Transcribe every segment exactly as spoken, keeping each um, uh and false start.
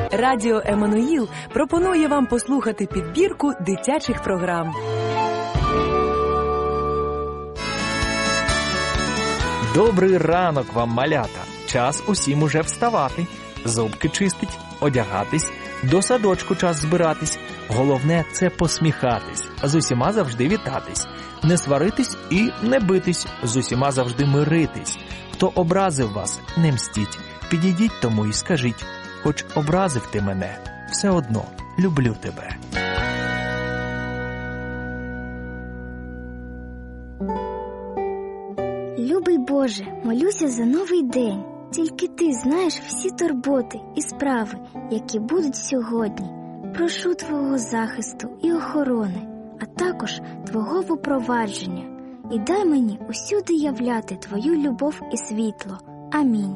Радіо Еммануїл пропонує вам послухати підбірку дитячих програм. Добрий ранок вам, малята! Час усім уже вставати, зубки чистить, одягатись, до садочку час збиратись. Головне – це посміхатись, з усіма завжди вітатись, не сваритись і не битись, з усіма завжди миритись. Хто образив вас, не мстіть, підійдіть тому і скажіть, хоч образив ти мене, все одно люблю тебе. Любий Боже, молюся за новий день. Тільки Ти знаєш всі турботи і справи, які будуть сьогодні. Прошу Твого захисту і охорони, а також Твого випровадження. І дай мені усюди являти Твою любов і світло. Амінь.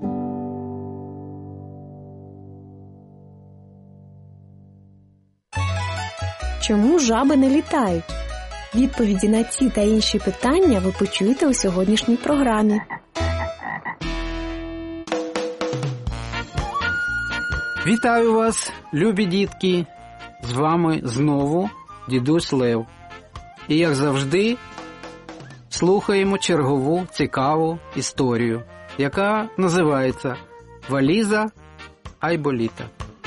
Чому жаби не літають? Відповіді на ці та інші питання ви почуєте у сьогоднішній програмі. Вітаю вас, любі дітки! З вами знову дідусь Лев. І, як завжди, слухаємо чергову цікаву історію, яка називається «Валіза Айболіта».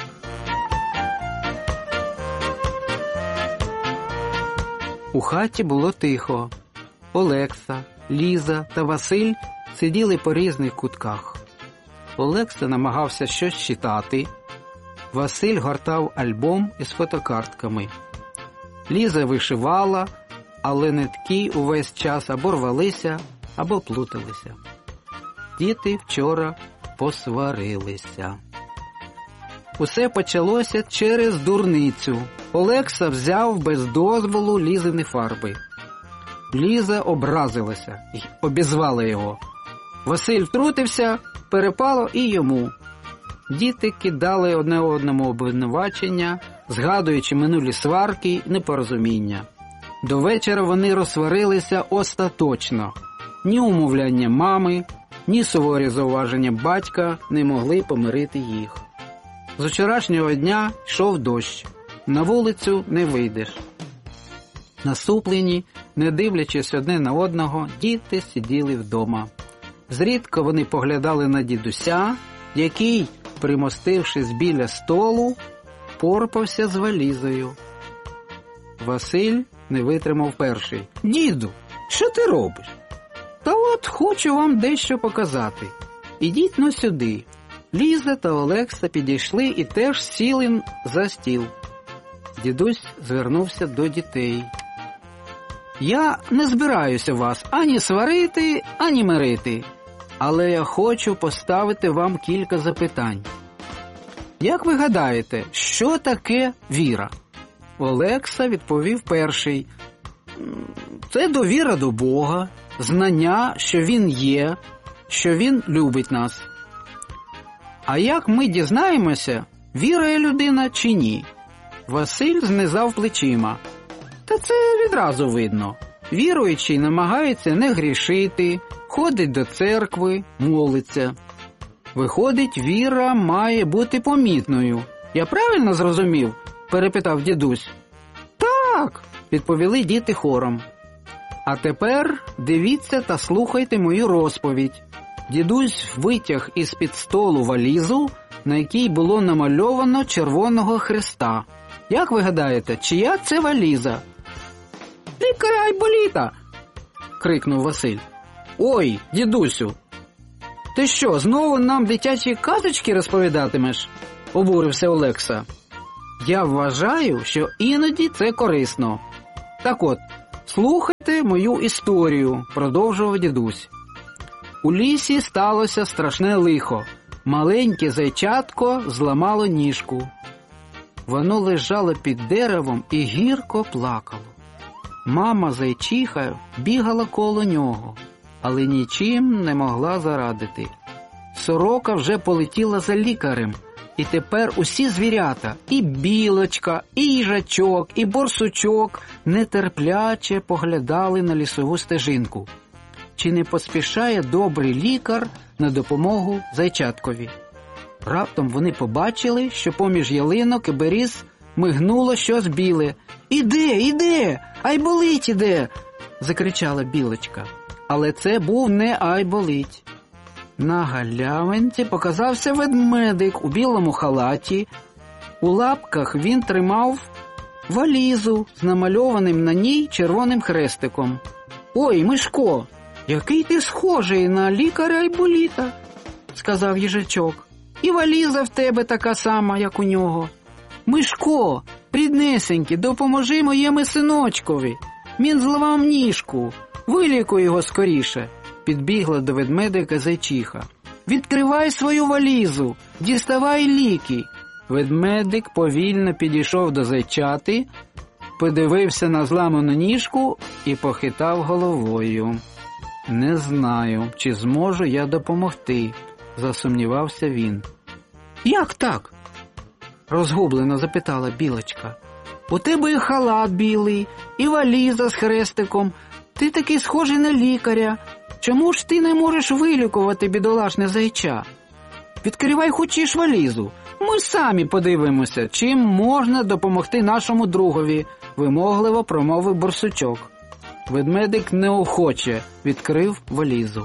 У хаті було тихо. Олекса, Ліза та Василь сиділи по різних кутках. Олекса намагався щось читати. Василь гортав альбом із фотокартками. Ліза вишивала, але нитки увесь час або рвалися, або плуталися. Діти вчора посварилися. Усе почалося через дурницю. Олекса взяв без дозволу Лізини фарби. Ліза образилася і обізвала його. Василь втрутився, перепало і йому. Діти кидали одне одному обвинувачення, згадуючи минулі сварки й непорозуміння. До вечора вони розсварилися остаточно. Ні умовляння мами, ні суворі зауваження батька не могли помирити їх. З вчорашнього дня йшов дощ. На вулицю не вийдеш. Насуплені, не дивлячись одне на одного, діти сиділи вдома. Зрідка вони поглядали на дідуся, який, примостившись біля столу, порпався з валізою. Василь не витримав перший. «Діду, що ти робиш?» «Та от хочу вам дещо показати. Ідіть но сюди». Ліза та Олекса підійшли і теж сіли за стіл. Дідусь звернувся до дітей. «Я не збираюся вас ані сварити, ані мирити, але я хочу поставити вам кілька запитань. Як ви гадаєте, що таке віра?» Олекса відповів перший. «Це довіра до Бога, знання, що Він є, що Він любить нас». «А як ми дізнаємося, вірує людина чи ні?» Василь знизав плечима. «Та це відразу видно. Віруючий намагається не грішити, ходить до церкви, молиться. Виходить, віра має бути помітною. Я правильно зрозумів?» – перепитав дідусь. «Так!» – відповіли діти хором. «А тепер дивіться та слухайте мою розповідь». Дідусь витяг із-під столу валізу, на якій було намальовано червоного хреста. Як ви гадаєте, чия це валіза? «Лікаря Айболіта!» – крикнув Василь. «Ой, дідусю, ти що, знову нам дитячі казочки розповідатимеш?» – обурився Олекса. «Я вважаю, що іноді це корисно. Так от, слухайте мою історію», – продовжував дідусь. У лісі сталося страшне лихо. Маленьке зайчатко зламало ніжку. Воно лежало під деревом і гірко плакало. Мама зайчиха бігала коло нього, але нічим не могла зарадити. Сорока вже полетіла за лікарем, і тепер усі звірята, і білочка, і їжачок, і борсучок нетерпляче поглядали на лісову стежинку. Чи не поспішає добрий лікар на допомогу зайчаткові? Раптом вони побачили, що поміж ялинок і беріз мигнуло щось біле. «Іде, іде! Айболить іде!» – закричала білочка. Але це був не Айболить. На галявинці показався ведмедик у білому халаті. У лапках він тримав валізу з намальованим на ній червоним хрестиком. «Ой, Мишко, який ти схожий на лікаря Айболіта!» – сказав їжачок. «І валіза в тебе така сама, як у нього. Мишко, ріднесенький, допоможи моєму синочкові. Він зламав ніжку. Вилікуй його скоріше», – підбігла до ведмедика зайчиха. «Відкривай свою валізу, діставай ліки». Ведмедик повільно підійшов до зайчати, подивився на зламану ніжку і похитав головою. «Не знаю, чи зможу я допомогти», – засумнівався він. «Як так?» – розгублено запитала білочка. «У тебе і халат білий, і валіза з хрестиком. Ти такий схожий на лікаря. Чому ж ти не можеш вилікувати бідолашне зайча? Відкривай хочеш валізу. Ми самі подивимося, чим можна допомогти нашому другові», – вимогливо промовив борсучок. Ведмедик неохоче відкрив валізу.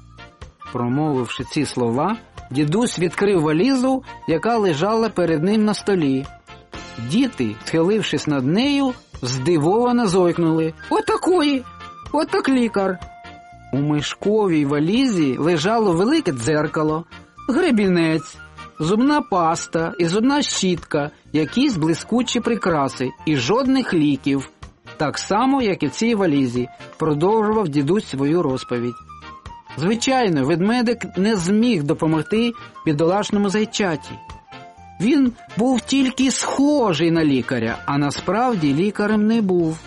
Промовивши ці слова, дідусь відкрив валізу, яка лежала перед ним на столі. Діти, схилившись над нею, здивовано зойкнули. «Отакої! Отак лікар!» У Мишковій валізі лежало велике дзеркало, гребінець, зубна паста і зубна щітка, якісь блискучі прикраси і жодних ліків. Так само, як і в цій валізі, продовжував дідусь свою розповідь. Звичайно, ведмедик не зміг допомогти бідолашному зайчаті. Він був тільки схожий на лікаря, а насправді лікарем не був.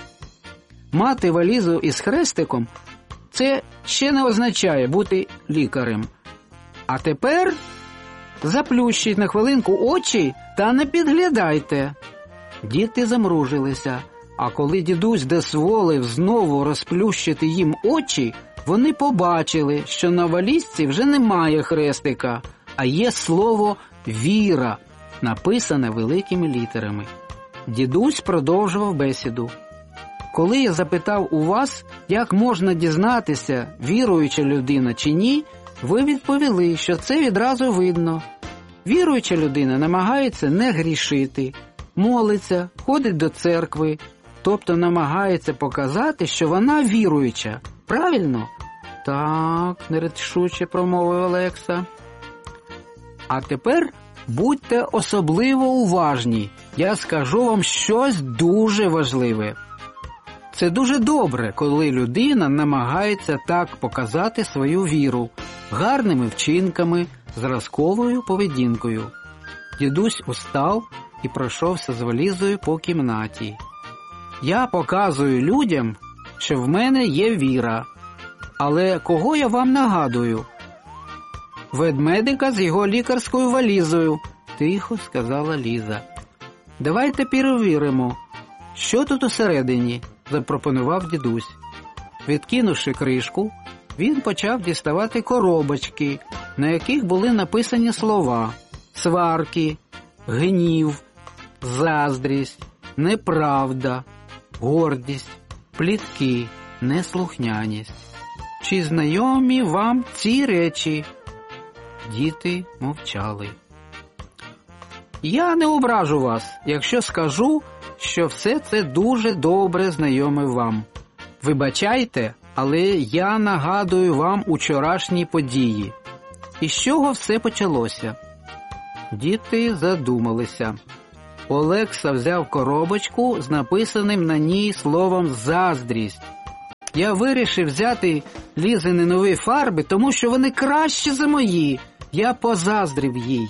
Мати валізу із хрестиком – це ще не означає бути лікарем. А тепер заплющіть на хвилинку очі та не підглядайте. Діти замружилися, а коли дідусь дозволив знову розплющити їм очі, вони побачили, що на валізці вже немає хрестика, а є слово «віра», написане великими літерами. Дідусь продовжував бесіду. «Коли я запитав у вас, як можна дізнатися, віруюча людина чи ні, ви відповіли, що це відразу видно. Віруюча людина намагається не грішити, молиться, ходить до церкви, тобто намагається показати, що вона віруюча. Правильно?» «Так», – нерішуче промовив Олекса. «А тепер будьте особливо уважні. Я скажу вам щось дуже важливе. Це дуже добре, коли людина намагається так показати свою віру, гарними вчинками, зразковою поведінкою». Дідусь устав і пройшовся з валізою по кімнаті. «Я показую людям, що в мене є віра. Але кого я вам нагадую?» «Ведмедика з його лікарською валізою», – тихо сказала Ліза. «Давайте перевіримо, що тут усередині», – запропонував дідусь. Відкинувши кришку, він почав діставати коробочки, на яких були написані слова: сварки, гнів, заздрість, неправда, гордість, плітки, неслухняність. «Чи знайомі вам ці речі?» Діти мовчали. «Я не ображу вас, якщо скажу, що все це дуже добре знайоме вам. Вибачайте, але я нагадую вам учорашні події. Із чого все почалося?» Діти задумалися. Олекса взяв коробочку з написаним на ній словом «заздрість». «Я вирішив взяти Лізини нові фарби, тому що вони кращі за мої. Я позаздрив їй.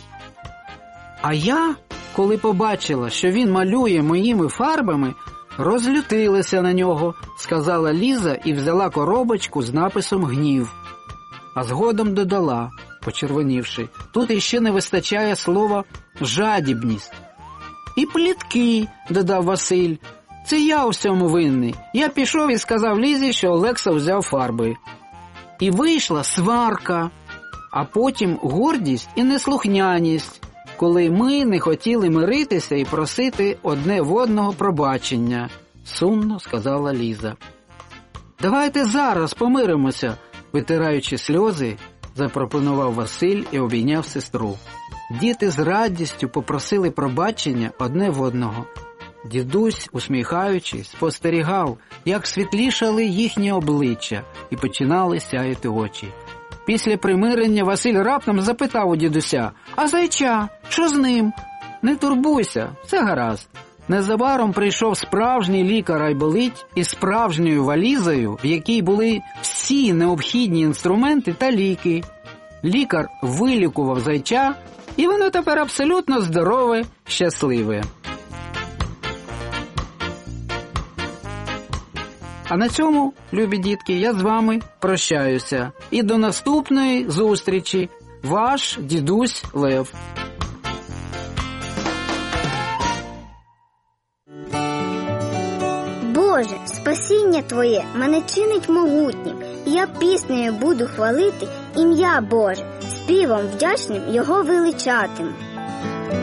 А я, коли побачила, що він малює моїми фарбами, розлютилася на нього», – сказала Ліза і взяла коробочку з написом «гнів». А згодом додала, почервонівши: «Тут іще не вистачає слова «жадібність». «І плітки», – додав Василь. «Це я у всьому винний. Я пішов і сказав Лізі, що Олекса взяв фарби. І вийшла сварка. а потім гордість і неслухняність, коли ми не хотіли миритися і просити одне в одного пробачення, сумно сказала Ліза. Давайте зараз помиримося, витираючи сльози, запропонував Василь і обійняв сестру. Діти з радістю попросили пробачення одне в одного. Дідусь, усміхаючись, спостерігав, як світлішали їхні обличчя і починали сяяти очі. Після примирення Василь раптом запитав у дідуся: «А зайча? Що з ним?» «Не турбуйся, все гаразд». Незабаром прийшов справжній лікар Айболить із справжньою валізою, в якій були всі необхідні інструменти та ліки. Лікар вилікував зайча, і воно тепер абсолютно здорове, щасливе. А на цьому, любі дітки, я з вами прощаюся. І до наступної зустрічі. Ваш дідусь Лев. Боже, спасіння Твоє мене чинить могутнім. Я піснею буду хвалити ім'я Боже, співом вдячним Його величатиму.